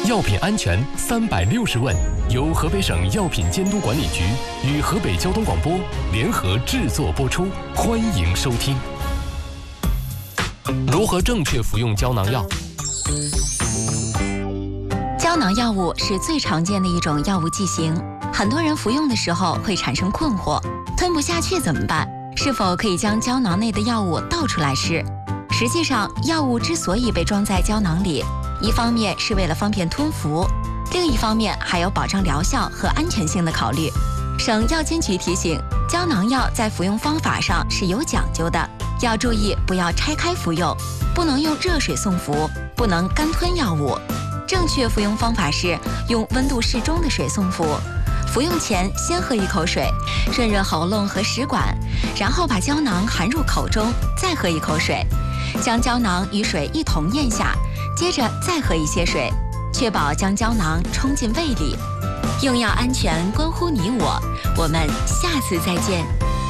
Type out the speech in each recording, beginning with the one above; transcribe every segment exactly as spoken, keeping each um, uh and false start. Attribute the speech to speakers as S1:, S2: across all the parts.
S1: 药品安全三百六十问，由河北省药品监督管理局与河北交通广播联合制作播出，欢迎收听。如何正确服用胶囊药？
S2: 胶囊药物是最常见的一种药物剂型，很多人服用的时候会产生困惑，吞不下去怎么办？是否可以将胶囊内的药物倒出来吃？实际上，药物之所以被装在胶囊里，一方面是为了方便吞服，另一方面还有保障疗效和安全性的考虑。省药监局提醒，胶囊药在服用方法上是有讲究的，要注意不要拆开服用，不能用热水送服，不能干吞药物。正确服用方法是用温度适中的水送服，服用前先喝一口水，润热喉咙和食管，然后把胶囊含入口中，再喝一口水，将胶囊与水一同咽下，接着再喝一些水，确保将胶囊冲进胃里。用药安全关乎你我，我们下次再见。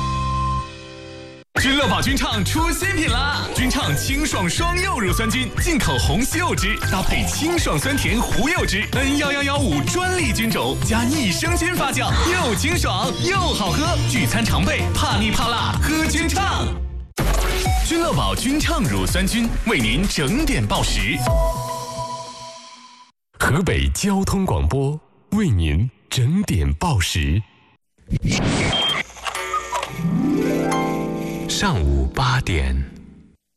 S3: 君乐宝君畅出新品啦！君畅清爽双柚乳酸菌，进口红西柚汁搭配清爽酸甜胡柚汁 N 一一一五专利菌种加益生菌发酵，又清爽又好喝，聚餐常备，怕腻怕辣喝君畅。君乐宝君畅乳酸菌为您整点报时。
S1: 河北交通广播为您整点报时。
S4: 上午八点。